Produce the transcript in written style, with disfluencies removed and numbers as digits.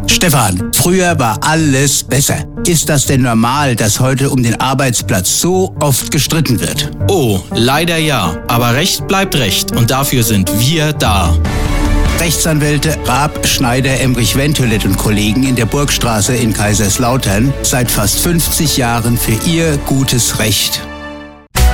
Stefan, früher war alles besser. Ist das denn normal, dass heute um den Arbeitsplatz so oft gestritten wird? Oh, leider ja. Aber Recht bleibt Recht und dafür sind wir da. Rechtsanwälte Raab, Schneider, Emrich, Ventolet und Kollegen in der Burgstraße in Kaiserslautern seit fast 50 Jahren für ihr gutes Recht.